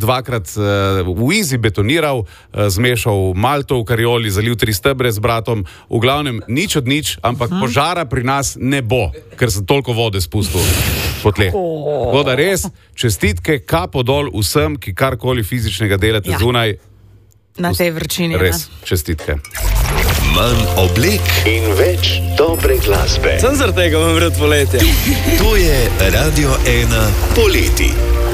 dvakrat v izi betoniral, zmešal malto v karioli, zalil 3 stebre z bratom. V glavnem, nič od nič, ampak požara pri nas ne bo, ker sem toliko vode spustil po tleh. Tako da res, čestitke, kapo dol vsem, ki karkoli fizičnega delate zunaj. Na tej vrčini. Res, čestitke. Manj oblek in več dobre glasbe. Sem zaradi tega imam rad poletje. To je Radio 1 poleti.